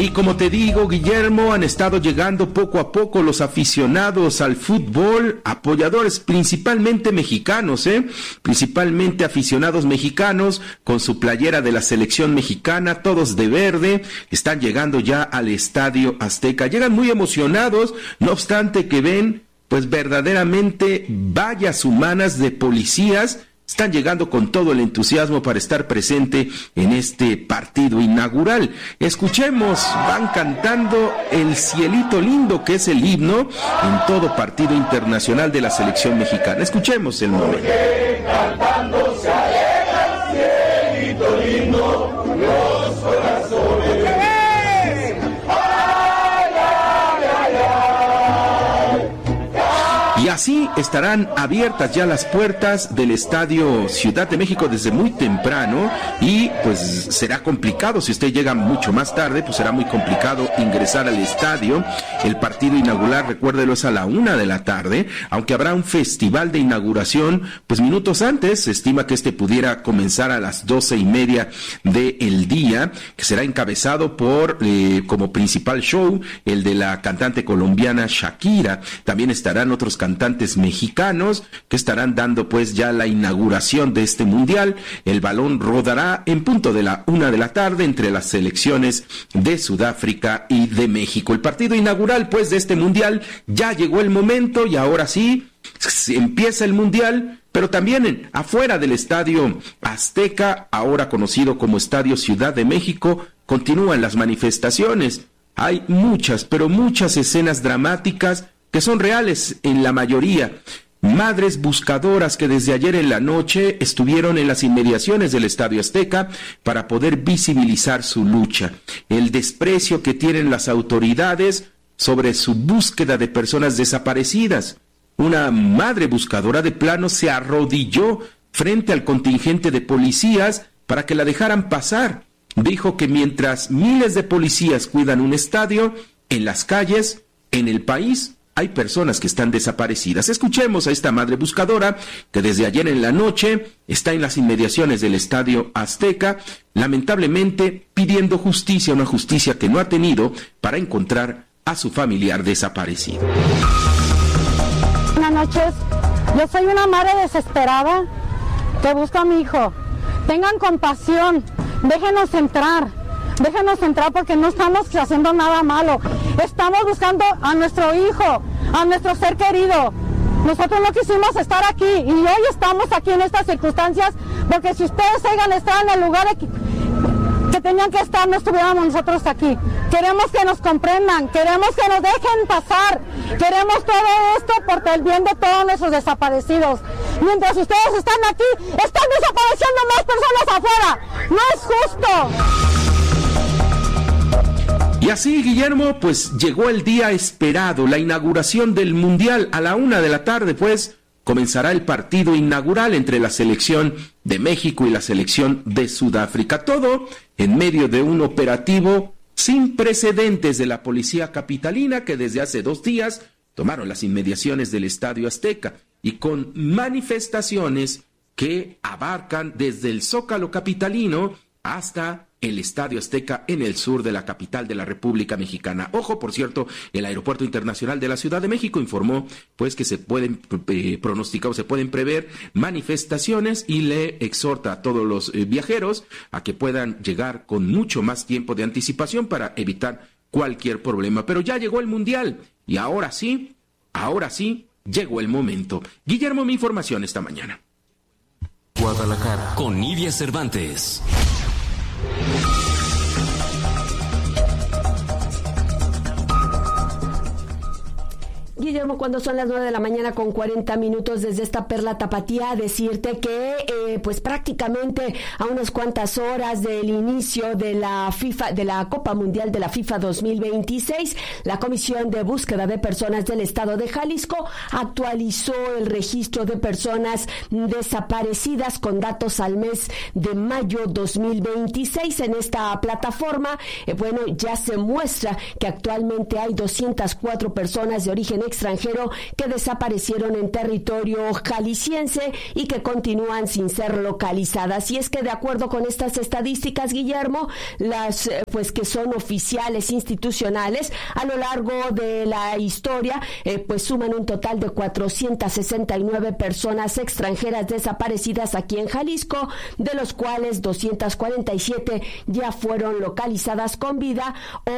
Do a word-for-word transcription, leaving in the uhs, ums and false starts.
Y como te digo, Guillermo, han estado llegando poco a poco los aficionados al fútbol, apoyadores principalmente mexicanos, ¿eh? Principalmente aficionados mexicanos con su playera de la selección mexicana, todos de verde, están llegando ya al Estadio Azteca. Llegan muy emocionados, no obstante que ven, pues verdaderamente vallas humanas de policías. Están llegando con todo el entusiasmo para estar presente en este partido inaugural. Escuchemos, van cantando El Cielito Lindo, que es el himno en todo partido internacional de la selección mexicana. Escuchemos el momento. Cantando se alegra el cielito lindo, los corazones. Y así estarán abiertas ya las puertas del Estadio Ciudad de México desde muy temprano, y pues será complicado, si usted llega mucho más tarde, pues será muy complicado ingresar al estadio. El partido inaugural, recuérdelo, es a la una de la tarde, aunque habrá un festival de inauguración, pues minutos antes. Se estima que este pudiera comenzar a las doce y media del día, que será encabezado por, eh, como principal show, el de la cantante colombiana Shakira. También estarán otros cantantes cantantes mexicanos que estarán dando pues ya la inauguración de este mundial. El balón rodará en punto de la una de la tarde entre las selecciones de Sudáfrica y de México. El partido inaugural pues de este mundial, ya llegó el momento, y ahora sí empieza el mundial, pero también en, afuera del Estadio Azteca, ahora conocido como Estadio Ciudad de México, continúan las manifestaciones. Hay muchas, pero muchas escenas dramáticas que son reales en la mayoría. Madres buscadoras que desde ayer en la noche estuvieron en las inmediaciones del Estadio Azteca para poder visibilizar su lucha. El desprecio que tienen las autoridades sobre su búsqueda de personas desaparecidas. Una madre buscadora de plano se arrodilló frente al contingente de policías para que la dejaran pasar. Dijo que mientras miles de policías cuidan un estadio, en las calles, en el país, hay personas que están desaparecidas. Escuchemos a esta madre buscadora que desde ayer en la noche está en las inmediaciones del Estadio Azteca, lamentablemente pidiendo justicia, una justicia que no ha tenido para encontrar a su familiar desaparecido. Buenas noches, yo soy una madre desesperada que busca a mi hijo. Tengan compasión, déjenos entrar. Déjenos entrar porque no estamos haciendo nada malo. Estamos buscando a nuestro hijo, a nuestro ser querido. Nosotros no quisimos estar aquí y hoy estamos aquí en estas circunstancias porque si ustedes hayan estado en el lugar que, que tenían que estar, no estuviéramos nosotros aquí. Queremos que nos comprendan, queremos que nos dejen pasar, queremos todo esto por el bien de todos nuestros desaparecidos. Mientras ustedes están aquí, están desapareciendo más personas afuera. No es justo. Y así, Guillermo, pues llegó el día esperado, la inauguración del Mundial. A la una de la tarde, pues, comenzará el partido inaugural entre la selección de México y la selección de Sudáfrica. Todo en medio de un operativo sin precedentes de la policía capitalina, que desde hace dos días tomaron las inmediaciones del Estadio Azteca, y con manifestaciones que abarcan desde el Zócalo capitalino hasta el Estadio Azteca en el sur de la capital de la República Mexicana. Ojo, por cierto, el Aeropuerto Internacional de la Ciudad de México informó pues que se pueden eh, pronosticar o se pueden prever manifestaciones, y le exhorta a todos los eh, viajeros a que puedan llegar con mucho más tiempo de anticipación para evitar cualquier problema. Pero ya llegó el Mundial y ahora sí, ahora sí, llegó el momento. Guillermo, mi información esta mañana. Guadalajara con Nidia Cervantes. Guillermo, cuando son las nueve de la mañana con cuarenta minutos desde esta Perla Tapatía, decirte que eh, pues prácticamente a unas cuantas horas del inicio de la FIFA, de la Copa Mundial de la FIFA dos mil veintiséis, la Comisión de Búsqueda de Personas del Estado de Jalisco actualizó el registro de personas desaparecidas con datos al mes de mayo dos mil veintiséis. En esta plataforma, eh, bueno, ya se muestra que actualmente hay doscientas cuatro personas de origen extranjero extranjero que desaparecieron en territorio jalisciense y que continúan sin ser localizadas. Y es que de acuerdo con estas estadísticas, Guillermo, las pues que son oficiales institucionales a lo largo de la historia, eh, pues suman un total de cuatrocientas sesenta y nueve personas extranjeras desaparecidas aquí en Jalisco, de los cuales doscientas cuarenta y siete ya fueron localizadas con vida o